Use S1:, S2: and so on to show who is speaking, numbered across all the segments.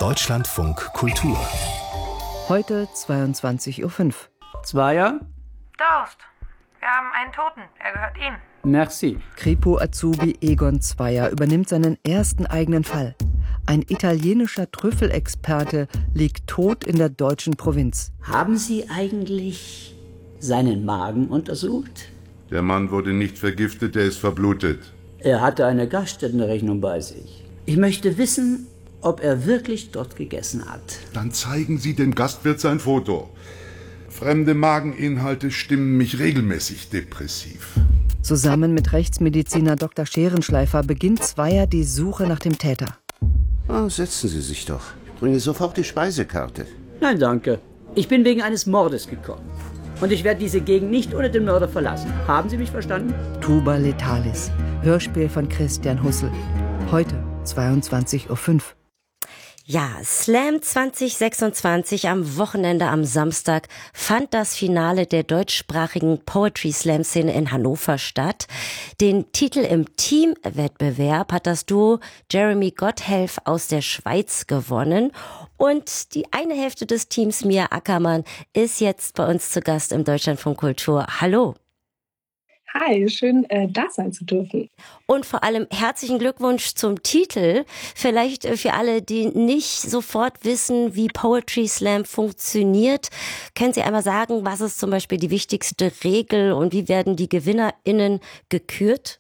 S1: Deutschlandfunk Kultur.
S2: Heute 22:05 Uhr.
S3: Zweier?
S4: Durst. Wir haben einen Toten. Er gehört Ihnen.
S3: Merci.
S2: Kripo-Azubi Egon Zweier übernimmt seinen ersten eigenen Fall. Ein italienischer Trüffelexperte liegt tot in der deutschen Provinz.
S5: Haben Sie eigentlich seinen Magen untersucht?
S6: Der Mann wurde nicht vergiftet, er ist verblutet.
S5: Er hatte eine Gaststättenrechnung bei sich. Ich möchte wissen, ob er wirklich dort gegessen hat.
S6: Dann zeigen Sie dem Gastwirt sein Foto. Fremde Mageninhalte stimmen mich regelmäßig depressiv.
S2: Zusammen mit Rechtsmediziner Dr. Scherenschleifer beginnt Zweier die Suche nach dem Täter.
S7: Oh, setzen Sie sich doch. Ich bringe sofort die Speisekarte.
S5: Nein, danke. Ich bin wegen eines Mordes gekommen. Und ich werde diese Gegend nicht ohne den Mörder verlassen. Haben Sie mich verstanden?
S2: Tuba Letalis. Hörspiel von Christian Hussel. Heute 22:05 Uhr.
S8: Ja, Slam 2026 am Wochenende am Samstag fand das Finale der deutschsprachigen Poetry Slam Szene in Hannover statt. Den Titel im Teamwettbewerb hat das Duo Jeremy Gotthelf aus der Schweiz gewonnen. Und die eine Hälfte des Teams, Mia Ackermann, ist jetzt bei uns zu Gast im Deutschlandfunk Kultur. Hallo.
S9: Hi, schön, da sein zu dürfen.
S8: Und vor allem herzlichen Glückwunsch zum Titel. Vielleicht für alle, die nicht sofort wissen, wie Poetry Slam funktioniert, können Sie einmal sagen, was ist zum Beispiel die wichtigste Regel und wie werden die GewinnerInnen gekürt?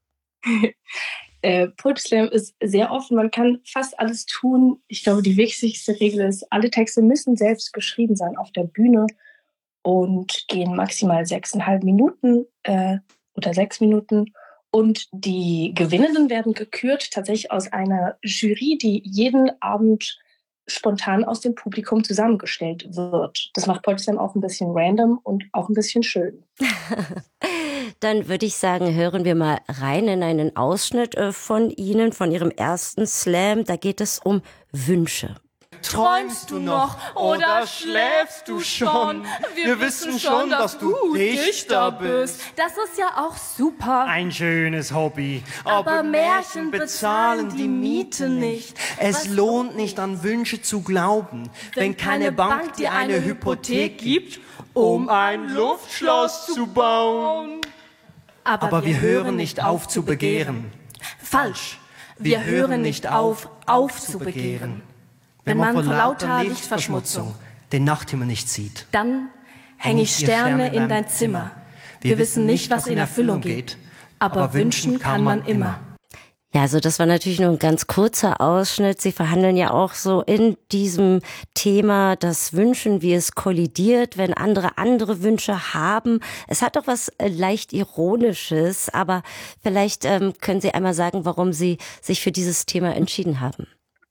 S9: Poetry Slam ist sehr offen, man kann fast alles tun. Ich glaube, die wichtigste Regel ist, alle Texte müssen selbst geschrieben sein auf der Bühne und gehen maximal 6,5 Minuten oder 6 Minuten. Und die Gewinnenden werden gekürt tatsächlich aus einer Jury, die jeden Abend spontan aus dem Publikum zusammengestellt wird. Das macht Poetry Slam auch ein bisschen random und auch ein bisschen schön.
S8: Dann würde ich sagen, hören wir mal rein in einen Ausschnitt von Ihnen, von Ihrem ersten Slam. Da geht es um Wünsche.
S10: Träumst du noch oder schläfst du schon? Wir wissen schon, dass du Dichter bist.
S11: Das ist ja auch super.
S10: Ein schönes Hobby. Aber Märchen bezahlen die Miete nicht. Es lohnt nicht, an Wünsche zu glauben, wenn keine Bank dir eine Hypothek gibt, um ein Luftschloss zu bauen. Aber wir hören nicht auf zu begehren. Falsch. Wir hören nicht auf zu begehren. Wenn man vor lauter Lichtverschmutzung den Nachthimmel nicht sieht,
S11: dann hänge ich Sterne in dein Zimmer. Wir wissen nicht, was in Erfüllung geht, aber wünschen kann man immer.
S8: Ja, also das war natürlich nur ein ganz kurzer Ausschnitt. Sie verhandeln ja auch so in diesem Thema das Wünschen, wie es kollidiert, wenn andere Wünsche haben. Es hat doch was leicht Ironisches, aber vielleicht können Sie einmal sagen, warum Sie sich für dieses Thema entschieden haben.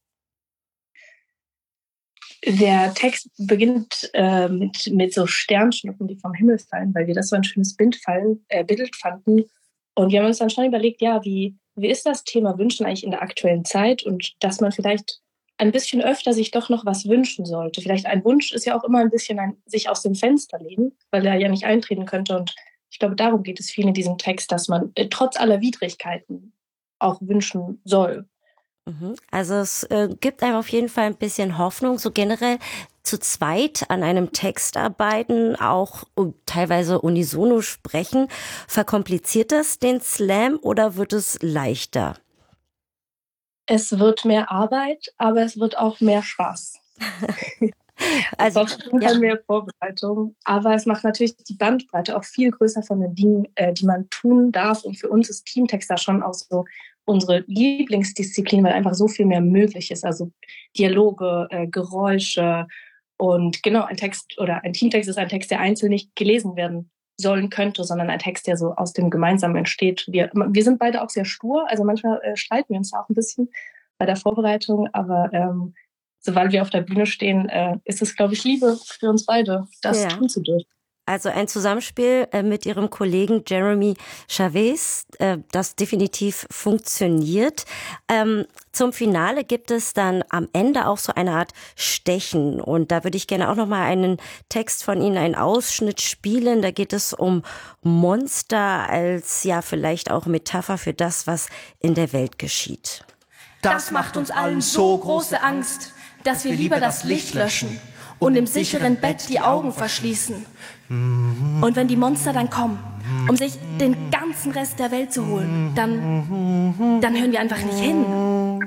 S9: Der Text beginnt mit so Sternschnuppen, die vom Himmel fallen, weil wir das so ein schönes Bild fanden. Und wir haben uns dann schon überlegt, ja, wie ist das Thema Wünschen eigentlich in der aktuellen Zeit und dass man vielleicht ein bisschen öfter sich doch noch was wünschen sollte. Vielleicht ein Wunsch ist ja auch immer ein bisschen sich aus dem Fenster lehnen, weil er ja nicht eintreten könnte. Und ich glaube, darum geht es viel in diesem Text, dass man trotz aller Widrigkeiten auch wünschen soll.
S8: Also es gibt einem auf jeden Fall ein bisschen Hoffnung, so generell zu zweit an einem Text arbeiten, auch teilweise unisono sprechen. Verkompliziert das den Slam oder wird es leichter?
S9: Es wird mehr Arbeit, aber es wird auch mehr Spaß. Also mehr Vorbereitung, aber es macht natürlich die Bandbreite auch viel größer von den Dingen, die man tun darf. Und für uns ist Teamtext da schon auch so unsere Lieblingsdisziplin, weil einfach so viel mehr möglich ist. Also Dialoge, Geräusche und genau, ein Text oder ein Teamtext ist ein Text, der einzeln nicht gelesen werden sollen könnte, sondern ein Text, der so aus dem Gemeinsamen entsteht. Wir sind beide auch sehr stur, also manchmal streiten wir uns da auch ein bisschen bei der Vorbereitung, aber sobald wir auf der Bühne stehen, ist es, glaube ich, Liebe für uns beide, das tun zu dürfen.
S8: Also ein Zusammenspiel mit Ihrem Kollegen Jeremy Chavez, das definitiv funktioniert. Zum Finale gibt es dann am Ende auch so eine Art Stechen. Und da würde ich gerne auch nochmal einen Text von Ihnen, einen Ausschnitt spielen. Da geht es um Monster als ja vielleicht auch Metapher für das, was in der Welt geschieht.
S11: Das macht uns allen so große Angst, dass wir lieber das Licht löschen und im sicheren Bett die Augen verschließen. Und wenn die Monster dann kommen, um sich den ganzen Rest der Welt zu holen, dann hören wir einfach nicht hin.